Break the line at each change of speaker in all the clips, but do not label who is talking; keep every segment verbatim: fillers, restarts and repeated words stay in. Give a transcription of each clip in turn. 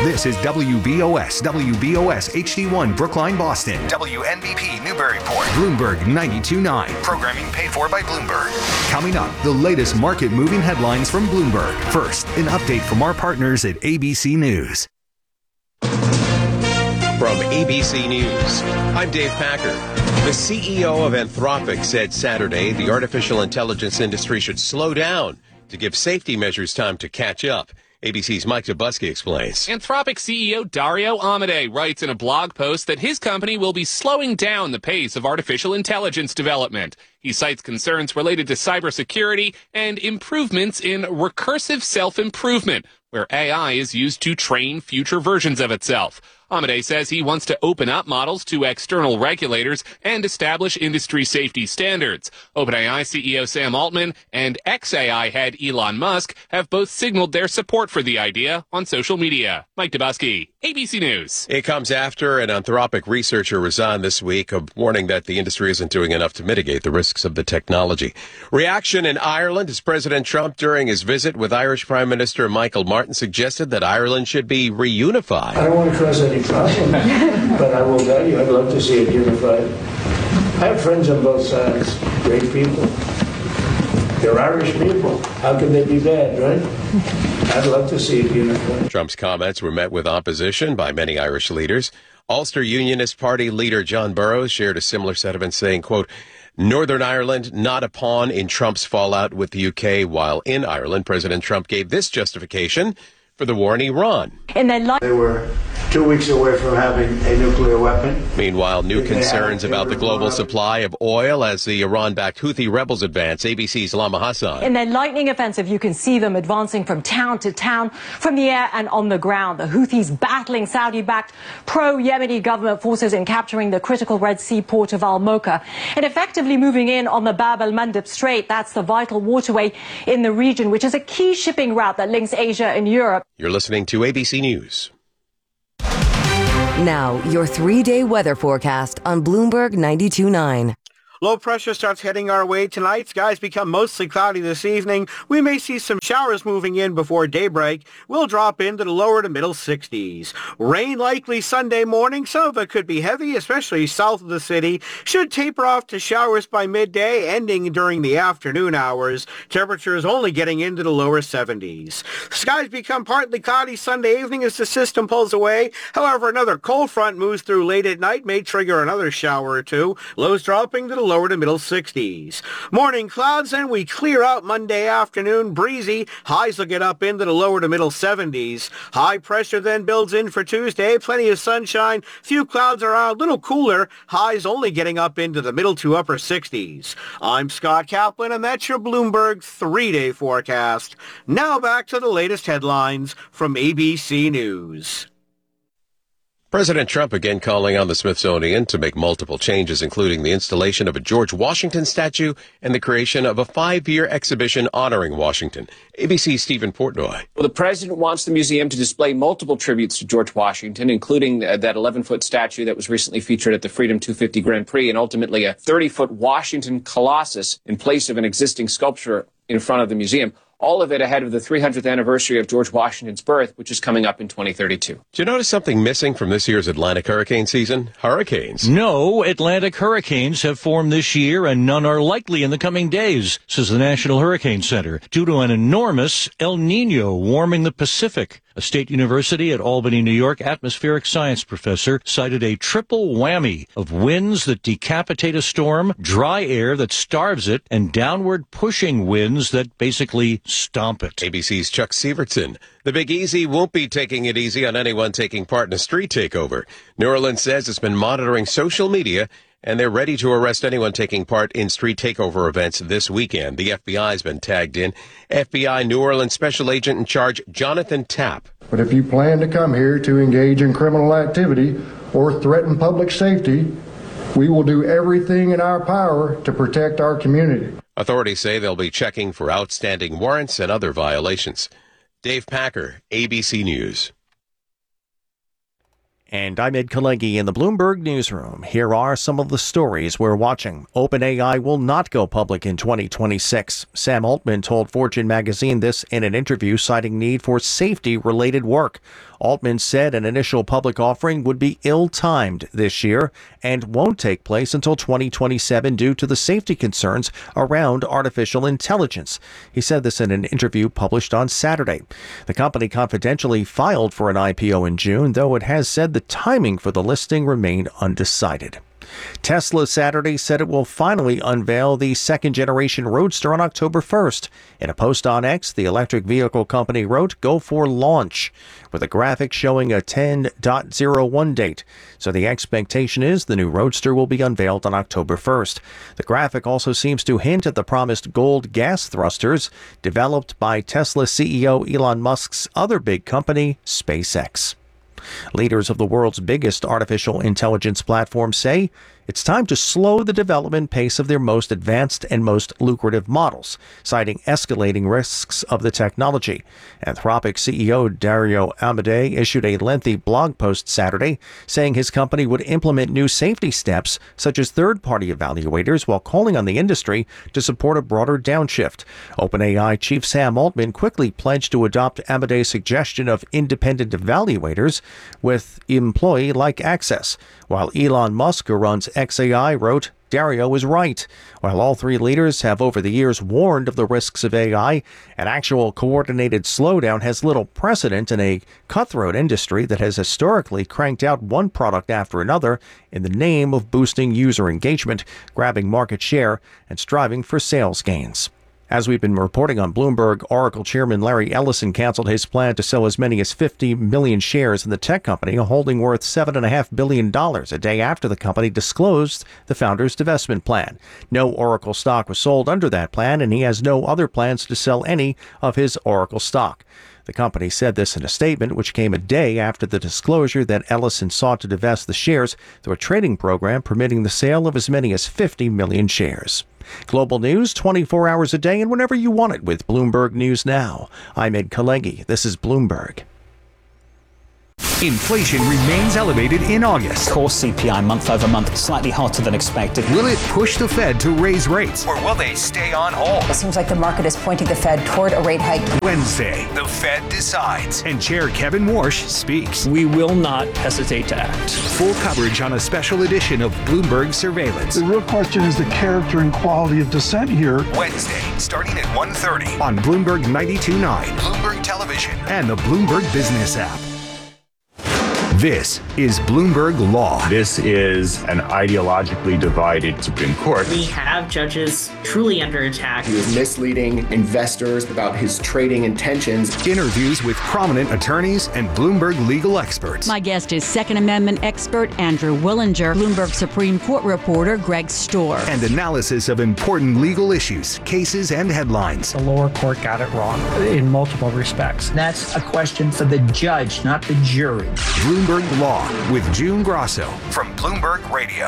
This is W B O S, W B O S H D one Brookline, Boston. W N B P Newburyport. Bloomberg ninety-two point nine. Programming paid for by Bloomberg. Coming up, the latest market-moving headlines from Bloomberg. First, an update from our partners at A B C News.
From A B C News, I'm Dave Packer. The C E O of Anthropic said Saturday the artificial intelligence industry should slow down to give safety measures time to catch up. A B C's Mike Dubusky explains.
Anthropic C E O Dario Amodei writes in a blog post that his company will be slowing down the pace of artificial intelligence development. He cites concerns related to cybersecurity and improvements in recursive self-improvement, where A I is used to train future versions of itself. Amodei says he wants to open up models to external regulators and establish industry safety standards. OpenAI C E O Sam Altman and ex-A I head Elon Musk have both signaled their support for the idea on social media. Mike Dubusky, A B C News.
It comes after an Anthropic researcher resigned this week, a warning that the industry isn't doing enough to mitigate the risks of the technology. Reaction in Ireland as President Trump, during his visit with Irish Prime Minister Michael Martin, suggested that Ireland should be reunified.
I don't want to cause any problem, but I will tell you, I'd love to see it unified. I have friends on both sides, great people. They're Irish people. How can they be bad, right? I'd love to see it unified.
Trump's comments were met with opposition by many Irish leaders. Ulster Unionist Party leader John Burrows shared a similar sentiment, saying, quote, Northern Ireland not a pawn in Trump's fallout with the U K, while in Ireland, President Trump gave this justification for the war in Iran.
And they, li- they were two weeks away from having a nuclear weapon.
Meanwhile, new concerns about the global supply of oil as the Iran-backed Houthi rebels advance. A B C's Lama Hassan.
In their lightning offensive, you can see them advancing from town to town, from the air and on the ground. The Houthis battling Saudi-backed pro-Yemeni government forces in capturing the critical Red Sea port of Al-Mocha and effectively moving in on the Bab el-Mandeb Strait. That's the vital waterway in the region, which is a key shipping route that links Asia and Europe.
You're listening to A B C News.
Now, your three-day weather forecast on Bloomberg ninety-two point nine.
Low pressure starts heading our way tonight. Skies become mostly cloudy this evening. We may see some showers moving in before daybreak. We'll drop into the lower to middle sixties. Rain likely Sunday morning. Some of it could be heavy, especially south of the city. Should taper off to showers by midday, ending during the afternoon hours. Temperatures only getting into the lower seventies. Skies become partly cloudy Sunday evening as the system pulls away. However, another cold front moves through late at night, may trigger another shower or two. Lows dropping to the lower to middle sixties. Morning clouds, and we clear out Monday afternoon. Breezy. Highs will get up into the lower to middle seventies. High pressure then builds in for Tuesday. Plenty of sunshine. Few clouds around. A little cooler. Highs only getting up into the middle to upper sixties. I'm Scott Kaplan, and that's your Bloomberg three-day forecast. Now back to the latest headlines from A B C News.
President Trump again calling on the Smithsonian to make multiple changes, including the installation of a George Washington statue and the creation of a five-year exhibition honoring Washington. A B C's Stephen Portnoy.
Well, the president wants the museum to display multiple tributes to George Washington, including uh, that eleven-foot statue that was recently featured at the Freedom two fifty Grand Prix, and ultimately a thirty-foot Washington Colossus in place of an existing sculpture in front of the museum. All of it ahead of the three hundredth anniversary of George Washington's birth, which is coming up in twenty thirty-two.
Do you notice something missing from this year's Atlantic hurricane season? Hurricanes.
No Atlantic hurricanes have formed this year, and none are likely in the coming days, says the National Hurricane Center, due to an enormous El Nino warming the Pacific. A State University at Albany, New York, atmospheric science professor cited a triple whammy of winds that decapitate a storm, dry air that starves it, and downward pushing winds that basically stomp it.
A B C's Chuck Sievertson. The Big Easy won't be taking it easy on anyone taking part in a street takeover. New Orleans says it's been monitoring social media, and they're ready to arrest anyone taking part in street takeover events this weekend. The F B I has been tagged in. F B I New Orleans Special Agent in Charge Jonathan Tapp.
But if you plan to come here to engage in criminal activity or threaten public safety, we will do everything in our power to protect our community.
Authorities say they'll be checking for outstanding warrants and other violations. Dave Packer, A B C News.
And I'm Ed Kalegi in the Bloomberg Newsroom. Here are some of the stories we're watching. OpenAI will not go public in twenty twenty-six. Sam Altman told Fortune magazine this in an interview, citing need for safety-related work. Altman said an initial public offering would be ill-timed this year and won't take place until twenty twenty-seven due to the safety concerns around artificial intelligence. He said this in an interview published on Saturday. The company confidentially filed for an I P O in June, though it has said the timing for the listing remained undecided. Tesla Saturday said it will finally unveil the second-generation Roadster on October first. In a post on X, the electric vehicle company wrote, "Go for launch," with a graphic showing a ten oh one date. So the expectation is the new Roadster will be unveiled on October first. The graphic also seems to hint at the promised gold gas thrusters developed by Tesla C E O Elon Musk's other big company, SpaceX. Leaders of the world's biggest artificial intelligence platform say it's time to slow the development pace of their most advanced and most lucrative models, citing escalating risks of the technology. Anthropic C E O Dario Amodei issued a lengthy blog post Saturday saying his company would implement new safety steps such as third-party evaluators while calling on the industry to support a broader downshift. OpenAI chief Sam Altman quickly pledged to adopt Amodei's suggestion of independent evaluators with employee-like access, while Elon Musk, who runs X A I, wrote, "Dario is right." While all three leaders have over the years warned of the risks of A I, an actual coordinated slowdown has little precedent in a cutthroat industry that has historically cranked out one product after another in the name of boosting user engagement, grabbing market share, and striving for sales gains. As we've been reporting on Bloomberg, Oracle chairman Larry Ellison canceled his plan to sell as many as fifty million shares in the tech company, a holding worth seven point five billion dollars, a day after the company disclosed the founder's divestment plan. No Oracle stock was sold under that plan, and he has no other plans to sell any of his Oracle stock. The company said this in a statement, which came a day after the disclosure that Ellison sought to divest the shares through a trading program permitting the sale of as many as fifty million shares. Global news twenty-four hours a day and whenever you want it with Bloomberg News Now. I'm Ed Kalegi. This is Bloomberg.
Inflation remains elevated in August.
Core C P I month over month slightly hotter than expected.
Will it push the Fed to raise rates, or will they stay on hold?
It seems like the market is pointing the Fed toward a rate hike.
Wednesday, the Fed decides, and Chair Kevin Warsh speaks.
We will not hesitate to act.
Full coverage on a special edition of Bloomberg Surveillance.
The real question is the character and quality of dissent here.
Wednesday, starting at one thirty on Bloomberg ninety-two point nine, Bloomberg Television, and the Bloomberg Business app. This is Bloomberg Law.
This is an ideologically divided Supreme Court.
We have judges truly under attack.
He was misleading investors about his trading intentions.
Interviews with prominent attorneys and Bloomberg legal experts.
My guest is Second Amendment expert Andrew Willinger, Bloomberg Supreme Court reporter Greg Storr.
And analysis of important legal issues, cases, and headlines.
The lower court got it wrong in multiple respects.
That's a question for the judge, not the jury.
Bloomberg Law with June Grosso from Bloomberg Radio.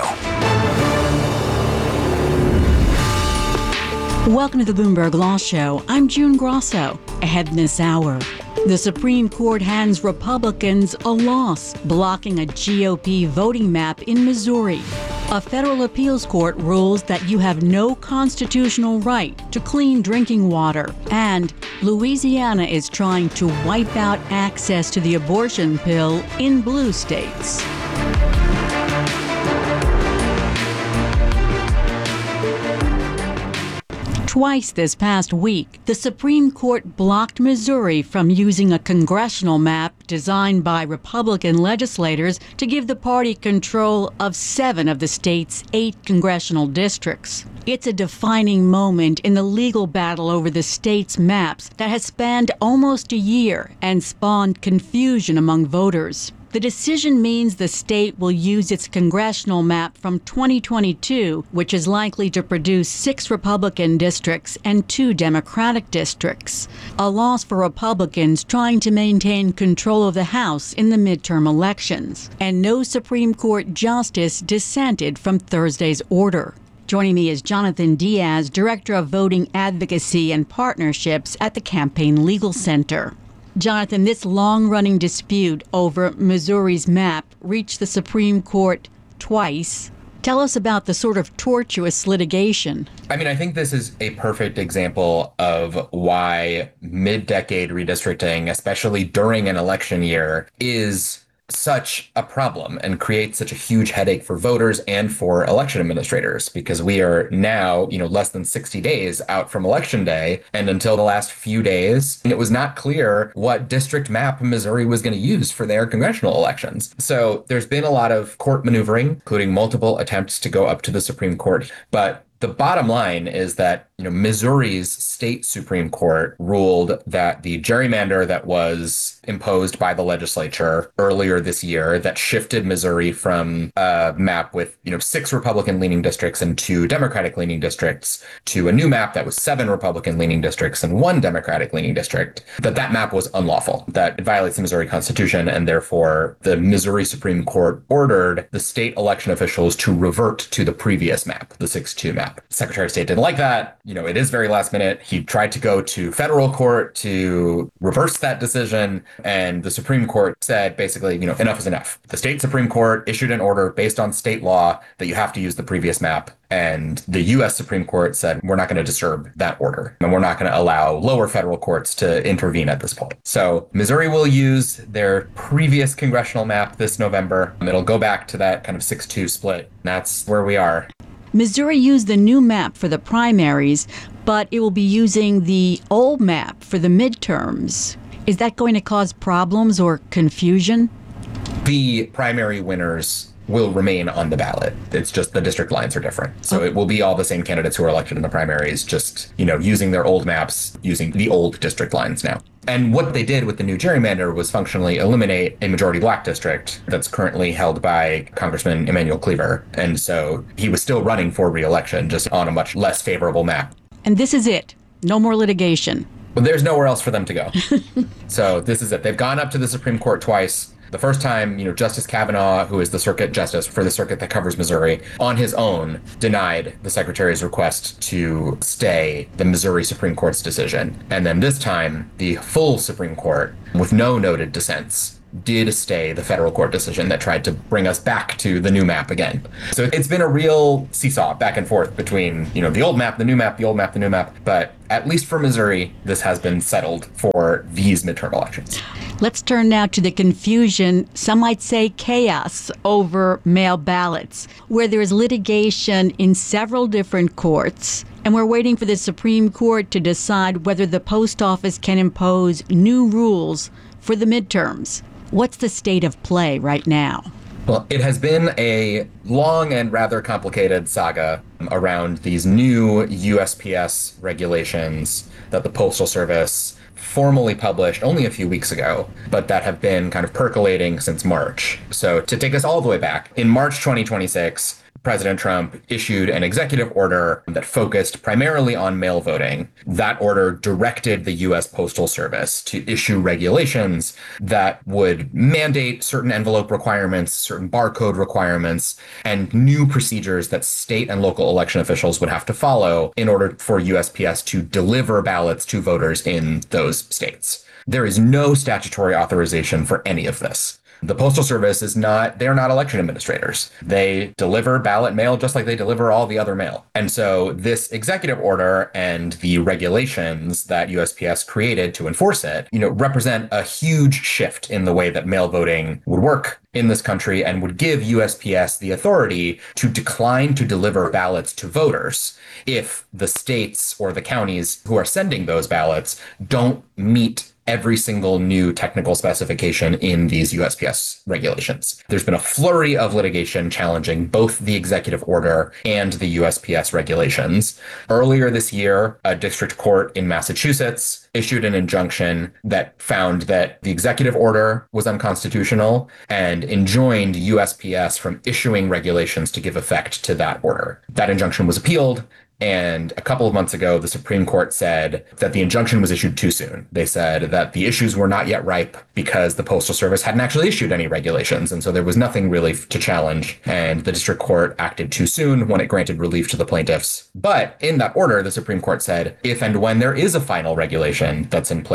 Welcome to the Bloomberg Law Show. I'm June Grosso. Ahead in this hour, the Supreme Court hands Republicans a loss, blocking a G O P voting map in Missouri. A federal appeals court rules that you have no constitutional right to clean drinking water. And Louisiana is trying to wipe out access to the abortion pill in blue states. Twice this past week, the Supreme Court blocked Missouri from using a congressional map designed by Republican legislators to give the party control of seven of the state's eight congressional districts. It's a defining moment in the legal battle over the state's maps that has spanned almost a year and spawned confusion among voters. The decision means the state will use its congressional map from twenty twenty-two, which is likely to produce six Republican districts and two Democratic districts. A loss for Republicans trying to maintain control of the House in the midterm elections. And no Supreme Court justice dissented from Thursday's order. Joining me is Jonathan Diaz, Director of Voting Advocacy and Partnerships at the Campaign Legal Center. Jonathan, this long-running dispute over Missouri's map reached the Supreme Court twice. Tell us about the sort of tortuous litigation.
I mean, I think this is a perfect example of why mid-decade redistricting, especially during an election year, is such a problem and creates such a huge headache for voters and for election administrators, because we are now, you know, less than sixty days out from election day. And until the last few days, it was not clear what district map Missouri was going to use for their congressional elections. So there's been a lot of court maneuvering, including multiple attempts to go up to the Supreme Court. But the bottom line is that, you know, Missouri's state Supreme Court ruled that the gerrymander that was imposed by the legislature earlier this year that shifted Missouri from a map with, you know, six Republican leaning districts and two Democratic leaning districts to a new map that was seven Republican leaning districts and one Democratic leaning district, that that map was unlawful, that it violates the Missouri Constitution, and therefore the Missouri Supreme Court ordered the state election officials to revert to the previous map, the six two map. Secretary of State didn't like that. You know, it is very last minute. He tried to go to federal court to reverse that decision. And the Supreme Court said, basically, you know, enough is enough. The state Supreme Court issued an order based on state law that you have to use the previous map. And the U S Supreme Court said, we're not going to disturb that order. And we're not going to allow lower federal courts to intervene at this point. So Missouri will use their previous congressional map this November. It'll go back to that kind of six two split. That's where we are.
Missouri used the new map for the primaries, but it will be using the old map for the midterms. Is that going to cause problems or confusion?
The primary winners will remain on the ballot. It's just the district lines are different. So it will be all the same candidates who are elected in the primaries, just, you know, using their old maps, using the old district lines now. And what they did with the new gerrymander was functionally eliminate a majority black district that's currently held by Congressman Emanuel Cleaver. And so he was still running for re-election, just on a much less favorable map.
And this is it. No more litigation.
Well, there's nowhere else for them to go. So this is it. They've gone up to the Supreme Court twice. The first time, you know, Justice Kavanaugh, who is the circuit justice for the circuit that covers Missouri, on his own denied the secretary's request to stay the Missouri Supreme Court's decision. And then this time, the full Supreme Court, with no noted dissents, did stay the federal court decision that tried to bring us back to the new map again. So it's been a real seesaw back and forth between, you know, the old map, the new map, the old map, the new map. But at least for Missouri, this has been settled for these midterm elections.
Let's turn now to the confusion, some might say chaos, over mail ballots, where there is litigation in several different courts. And we're waiting for the Supreme Court to decide whether the post office can impose new rules for the midterms. What's the state of play right now?
Well, it has been a long and rather complicated saga around these new U S P S regulations that the Postal Service formally published only a few weeks ago, but that have been kind of percolating since March. So to take us all the way back, in March twenty twenty-six, President Trump issued an executive order that focused primarily on mail voting. That order directed the U S Postal Service to issue regulations that would mandate certain envelope requirements, certain barcode requirements, and new procedures that state and local election officials would have to follow in order for U S P S to deliver ballots to voters in those states. There is no statutory authorization for any of this. The Postal Service is not, they're not election administrators. They deliver ballot mail just like they deliver all the other mail. And so this executive order and the regulations that U S P S created to enforce it, you know, represent a huge shift in the way that mail voting would work in this country and would give U S P S the authority to decline to deliver ballots to voters if the states or the counties who are sending those ballots don't meet every single new technical specification in these U S P S regulations. There's been a flurry of litigation challenging both the executive order and the U S P S regulations. Earlier this year, a district court in Massachusetts issued an injunction that found that the executive order was unconstitutional and enjoined U S P S from issuing regulations to give effect to that order. That injunction was appealed. And a couple of months ago, the Supreme Court said that the injunction was issued too soon. They said that the issues were not yet ripe because the Postal Service hadn't actually issued any regulations. And so there was nothing really to challenge. And the district court acted too soon when it granted relief to the plaintiffs. But in that order, the Supreme Court said, if and when there is a final regulation that's in place,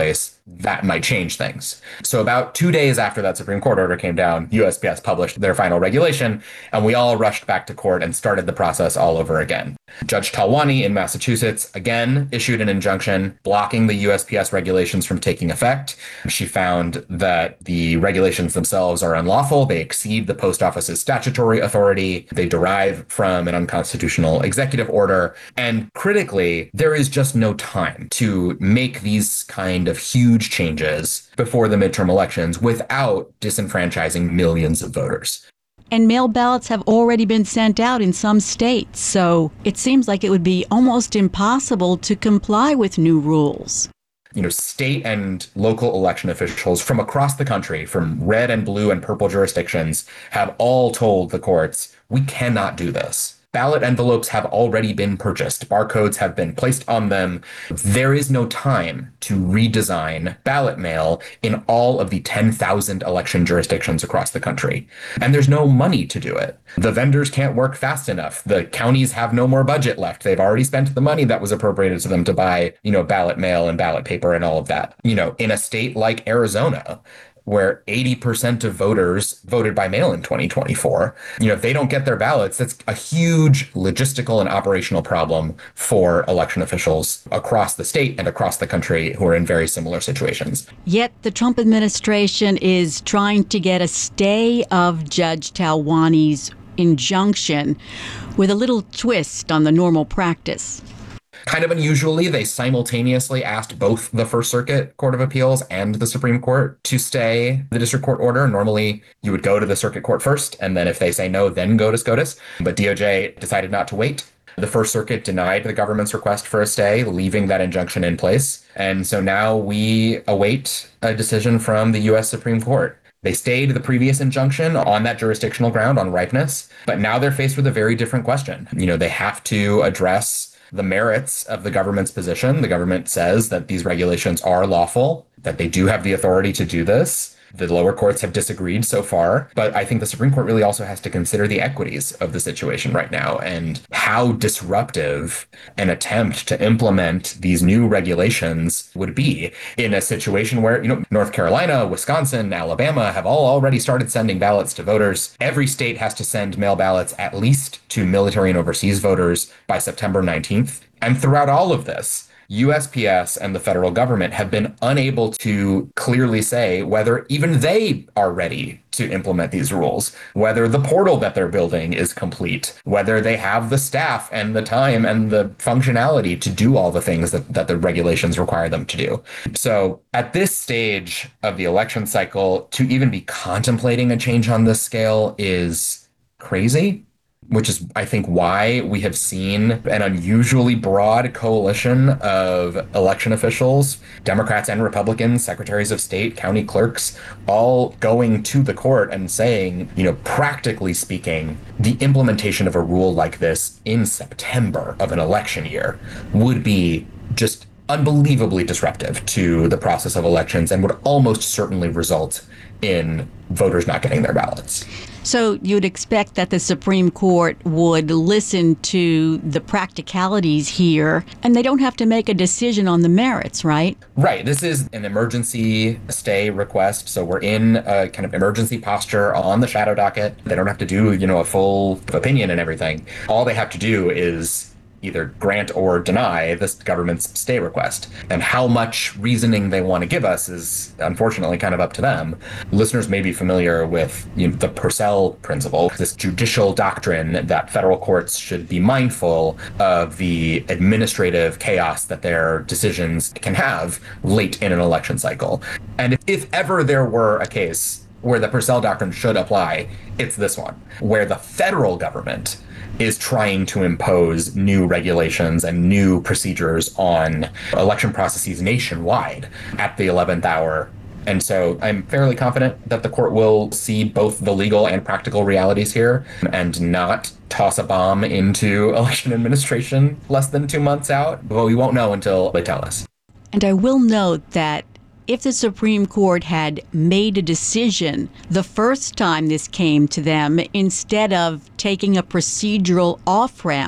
that might change things. So about two days after that Supreme Court order came down, U S P S published their final regulation, and we all rushed back to court and started the process all over again. Judge Talwani in Massachusetts again issued an injunction blocking the U S P S regulations from taking effect. She found that the regulations themselves are unlawful. They exceed the post office's statutory authority. They derive from an unconstitutional executive order. And critically, there is just no time to make these kind of huge changes before the midterm elections without disenfranchising millions of voters.
And mail ballots have already been sent out in some states, so it seems like it would be almost impossible to comply with new rules.
You know, state and local election officials from across the country, from red and blue and purple jurisdictions, have all told the courts, we cannot do this. Ballot envelopes have already been purchased. Barcodes have been placed on them. There is no time to redesign ballot mail in all of the ten thousand election jurisdictions across the country. And there's no money to do it. The vendors can't work fast enough. The counties have no more budget left. They've already spent the money that was appropriated to them to buy, you know, ballot mail and ballot paper and all of that. You know, in a state like Arizona, where eighty percent of voters voted by mail in twenty twenty-four. You know, if they don't get their ballots, that's a huge logistical and operational problem for election officials across the state and across the country who are in very similar situations.
Yet the Trump administration is trying to get a stay of Judge Talwani's injunction with a little twist on the normal practice.
Kind of unusually, they simultaneously asked both the First Circuit Court of Appeals and the Supreme Court to stay the district court order. Normally, you would go to the circuit court first, and then if they say no, then go to SCOTUS. But D O J decided not to wait. The First Circuit denied the government's request for a stay, leaving that injunction in place. And so now we await a decision from the U S Supreme Court. They stayed the previous injunction on that jurisdictional ground on ripeness, but now they're faced with a very different question. You know, they have to address the merits of the government's position. The government says that these regulations are lawful, that they do have the authority to do this. The lower courts have disagreed so far, but I think the Supreme Court really also has to consider the equities of the situation right now and how disruptive an attempt to implement these new regulations would be in a situation where, you know, North Carolina, Wisconsin, Alabama have all already started sending ballots to voters. Every state has to send mail ballots at least to military and overseas voters by September nineteenth. And throughout all of this, U S P S and the federal government have been unable to clearly say whether even they are ready to implement these rules, whether the portal that they're building is complete, whether they have the staff and the time and the functionality to do all the things that, that the regulations require them to do. So at this stage of the election cycle, to even be contemplating a change on this scale is crazy. Which is, I think, why we have seen an unusually broad coalition of election officials, Democrats and Republicans, secretaries of state, county clerks, all going to the court and saying, you know, practically speaking, the implementation of a rule like this in September of an election year would be just unbelievably disruptive to the process of elections and would almost certainly result in voters not getting their ballots.
So you'd expect that the Supreme Court would listen to the practicalities here, and they don't have to make a decision on the merits, right?
Right. This is an emergency stay request. So we're in a kind of emergency posture on the shadow docket. They don't have to do, you know, a full opinion and everything. All they have to do is either grant or deny this government's stay request. And how much reasoning they want to give us is unfortunately kind of up to them. Listeners may be familiar with, you know, the Purcell principle, this judicial doctrine that federal courts should be mindful of the administrative chaos that their decisions can have late in an election cycle. And if, if ever there were a case where the Purcell doctrine should apply, it's this one, where the federal government is trying to impose new regulations and new procedures on election processes nationwide at the eleventh hour. And so I'm fairly confident that the court will see both the legal and practical realities here and not toss a bomb into election administration less than two months out. But we won't know until they tell us.
And I will note that if the Supreme Court had made a decision the first time this came to them, instead of taking a procedural off-ramp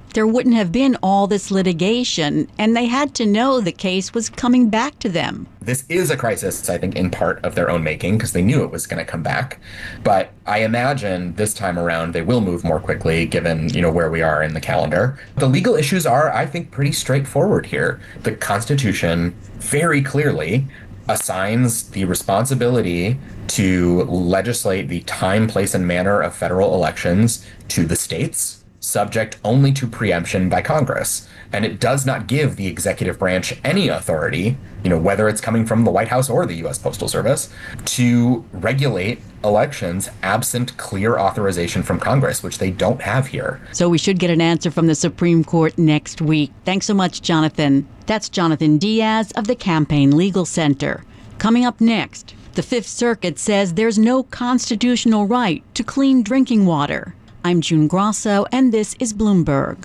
there wouldn't have been all this litigation, and they had to know the case was coming back to them.
This is a crisis, I think, in part of their own making, because they knew it was going to come back. But I imagine this time around they will move more quickly, given, you know, where we are in the calendar. The legal issues are, I think, pretty straightforward here. The Constitution very clearly assigns the responsibility to legislate the time, place, and manner of federal elections to the states, subject only to preemption by Congress. And it does not give the executive branch any authority, you know, whether it's coming from the White House or the U S Postal Service, to regulate elections absent clear authorization from Congress, which they don't have here.
So we should get an answer from the Supreme Court next week. Thanks so much, Jonathan. That's Jonathan Diaz of the Campaign Legal Center. Coming up next, the Fifth Circuit says there's no constitutional right to clean drinking water. I'm June Grosso, and this is Bloomberg.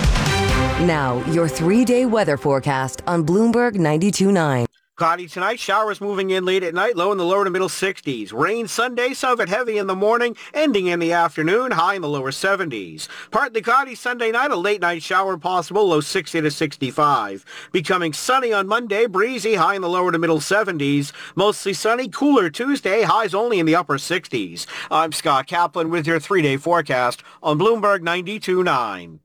Now, your three-day weather forecast on Bloomberg ninety-two point nine.
Cloudy tonight, showers moving in late at night, low in the lower to middle sixties. Rain Sunday, some of it heavy in the morning, ending in the afternoon, high in the lower seventies. Partly cloudy Sunday night, a late night shower possible, low sixty to sixty-five. Becoming sunny on Monday, breezy, high in the lower to middle seventies. Mostly sunny, cooler Tuesday, highs only in the upper sixties. I'm Scott Kaplan with your three-day forecast on Bloomberg ninety-two point nine.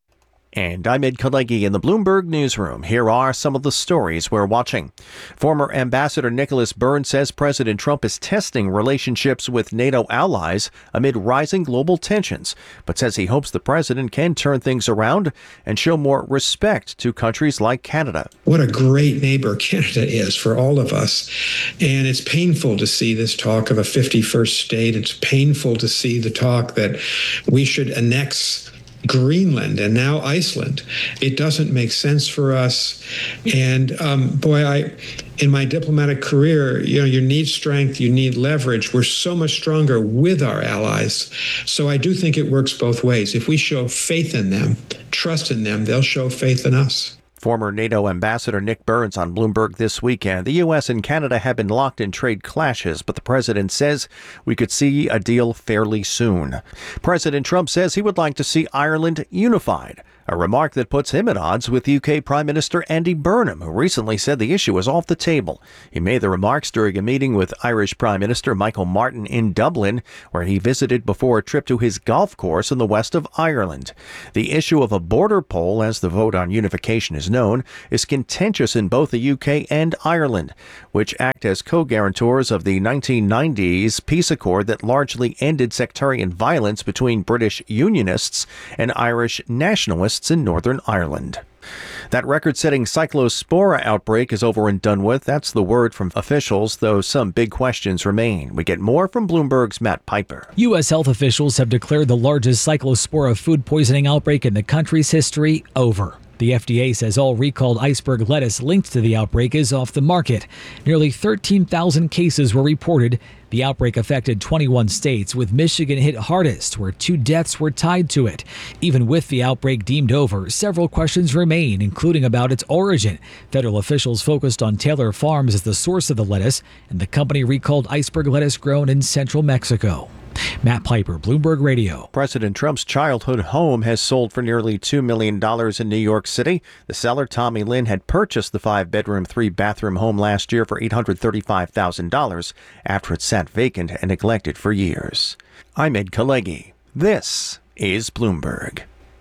And I'm Ed Kalegi in the Bloomberg Newsroom. Here are some of the stories we're watching. Former Ambassador Nicholas Burns says President Trump is testing relationships with NATO allies amid rising global tensions, but says he hopes the president can turn things around and show more respect to countries like Canada.
What a great neighbor Canada is for all of us. And it's painful to see this talk of a fifty-first state. It's painful to see the talk that we should annex Greenland and now Iceland. It doesn't make sense for us. And um, boy, I, in my diplomatic career, you know, you need strength, you need leverage. We're so much stronger with our allies. So I do think it works both ways. If we show faith in them, trust in them, they'll show faith in us.
Former NATO Ambassador Nick Burns on Bloomberg this weekend. The U S and Canada have been locked in trade clashes, but the president says we could see a deal fairly soon. President Trump says he would like to see Ireland unified, a remark that puts him at odds with U K Prime Minister Andy Burnham, who recently said the issue was off the table. He made the remarks during a meeting with Irish Prime Minister Michael Martin in Dublin, where he visited before a trip to his golf course in the west of Ireland. The issue of a border poll, as the vote on unification is known, is contentious in both the U K and Ireland, which act as co-guarantors of the nineteen nineties peace accord that largely ended sectarian violence between British Unionists and Irish nationalists in Northern Ireland. That record-setting cyclospora outbreak is over and done with. That's the word from officials, though some big questions remain. We get more from Bloomberg's Matt Piper.
U S health officials have declared the largest cyclospora food poisoning outbreak in the country's history over. The F D A says all recalled iceberg lettuce linked to the outbreak is off the market. Nearly thirteen thousand cases were reported. The outbreak affected twenty-one states, with Michigan hit hardest, where two deaths were tied to it. Even with the outbreak deemed over, several questions remain, including about its origin. Federal officials focused on Taylor Farms as the source of the lettuce, and the company recalled iceberg lettuce grown in central Mexico. Matt Piper, Bloomberg Radio.
President Trump's childhood home has sold for nearly two million dollars in New York City. The seller, Tommy Lynn, had purchased the five-bedroom, three-bathroom home last year for eight hundred thirty-five thousand dollars after it sat vacant and neglected for years. I'm Ed Kalegi. This is Bloomberg.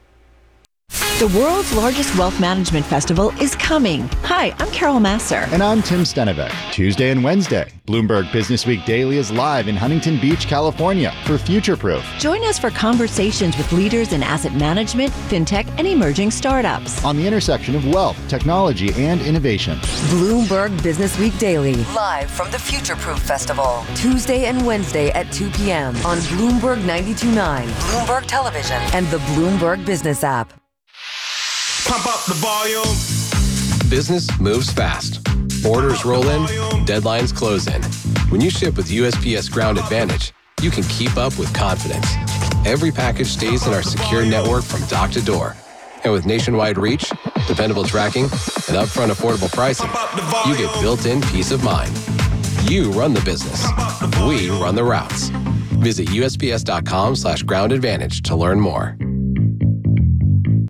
The world's largest wealth management festival is coming. Hi, I'm Carol Masser.
And I'm Tim Stenevec. Tuesday and Wednesday, Bloomberg Business Week Daily is live in Huntington Beach, California for Future Proof.
Join us for conversations with leaders in asset management, fintech, and emerging startups.
On the intersection of wealth, technology, and innovation.
Bloomberg Business Week Daily, live from the Future Proof Festival. Tuesday and Wednesday at two p.m. on Bloomberg ninety-two point nine, Bloomberg Television, and the Bloomberg Business app.
Pump up the volume. Business moves fast. Orders roll in, deadlines close in. When you ship with U S P S Ground Advantage, you can keep up with confidence. Every package stays in our secure network from dock to door. And with nationwide reach, dependable tracking, and upfront affordable pricing, you get built-in peace of mind. You run the business. We run the routes. Visit U S P S dot com slash ground advantage to learn more.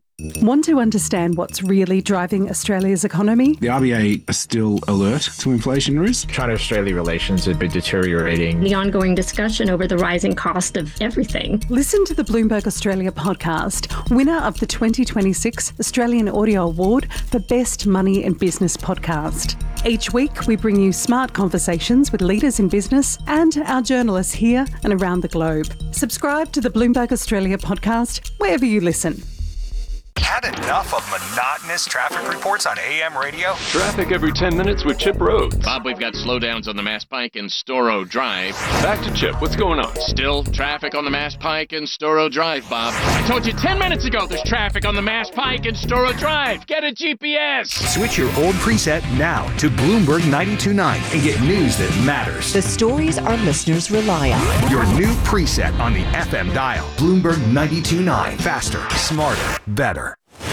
Want to understand what's really driving Australia's economy?
The R B A are still alert to inflation risk.
China-Australia relations have been deteriorating.
The ongoing discussion over the rising cost of everything.
Listen to the Bloomberg Australia podcast, winner of the twenty twenty-six Australian Audio Award for Best Money and Business Podcast. Each week, we bring you smart conversations with leaders in business and our journalists here and around the globe. Subscribe to the Bloomberg Australia podcast wherever you listen.
Had enough of monotonous traffic reports on A M radio?
Traffic every ten minutes with Chip Rhodes.
Bob, we've got slowdowns on the Mass Pike and Storrow Drive.
Back to Chip. What's going on?
Still traffic on the Mass Pike and Storrow Drive, Bob. I told you ten minutes ago there's traffic on the Mass Pike and Storrow Drive. Get a G P S.
Switch your old preset now to Bloomberg ninety-two point nine and get news that matters.
The stories our listeners rely on.
Your new preset on the F M dial. Bloomberg ninety-two point nine. Faster, smarter, better.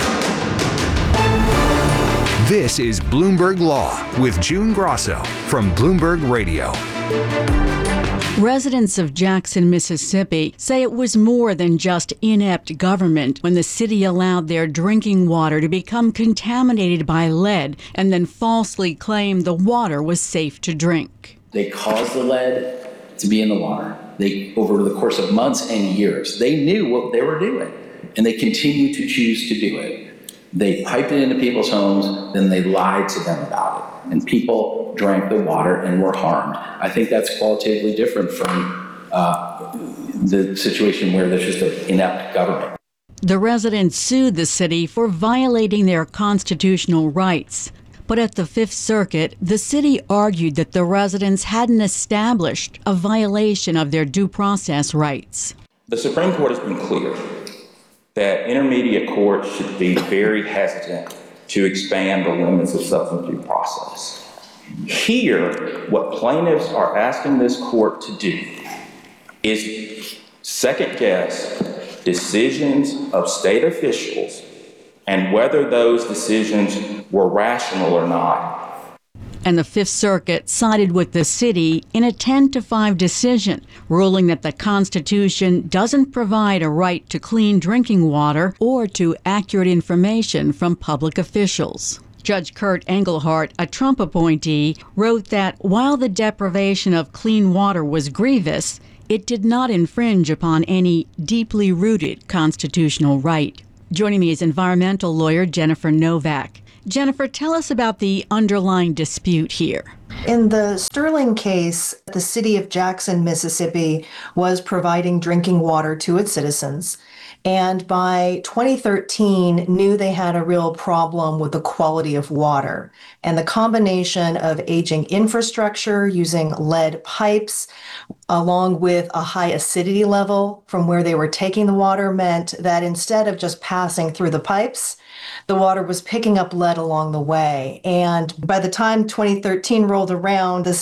This is Bloomberg Law with June Grosso from Bloomberg Radio.
Residents of Jackson, Mississippi say it was more than just inept government when the city allowed their drinking water to become contaminated by lead and then falsely claimed the water was safe to drink.
They caused the lead to be in the water. They, over the course of months and years, they knew what they were doing, and they continue to choose to do it. They piped it into people's homes, then they lied to them about it. And people drank the water and were harmed. I think that's qualitatively different from uh, the situation where there's just an inept government.
The residents sued the city for violating their constitutional rights. But at the Fifth Circuit, the city argued that the residents hadn't established a violation of their due process rights.
The Supreme Court has been clear that intermediate courts should be very hesitant to expand the limits of substantive due process. Here, what plaintiffs are asking this court to do is second guess decisions of state officials and whether those decisions were rational or not.
And the Fifth Circuit sided with the city in a ten to five decision, ruling that the Constitution doesn't provide a right to clean drinking water or to accurate information from public officials. Judge Kurt Engelhardt, a Trump appointee, wrote that while the deprivation of clean water was grievous, it did not infringe upon any deeply rooted constitutional right. Joining me is environmental lawyer Jennifer Novak. Jennifer, tell us about the underlying dispute here.
In the Sterling case, the city of Jackson, Mississippi, was providing drinking water to its citizens, and by twenty thirteen knew they had a real problem with the quality of water. And the combination of aging infrastructure, using lead pipes, along with a high acidity level from where they were taking the water, meant that instead of just passing through the pipes, the water was picking up lead along the way. And by the time twenty thirteen rolled around, the